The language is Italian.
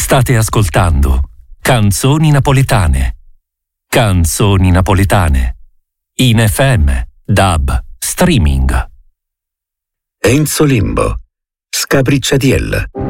State ascoltando Canzoni Napoletane. Canzoni Napoletane. In FM, DAB, streaming. Enzo Limbo, Scapricciatiella.